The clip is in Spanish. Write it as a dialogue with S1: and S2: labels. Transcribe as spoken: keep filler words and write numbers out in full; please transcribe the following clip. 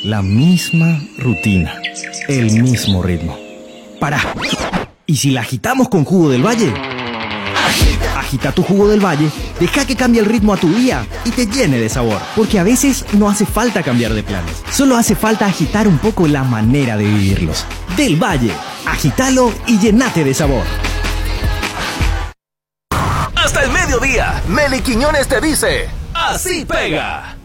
S1: La misma rutina, el mismo ritmo. Pará. ¿Y si la agitamos con Jugo del Valle? Agita. Agita tu Jugo del Valle, deja que cambie el ritmo a tu día y te llene de sabor. Porque a veces no hace falta cambiar de planes, solo hace falta agitar un poco la manera de vivirlos. Del Valle, agítalo y llenate de sabor.
S2: Hasta el mediodía, Meli Quiñones te dice, así pega.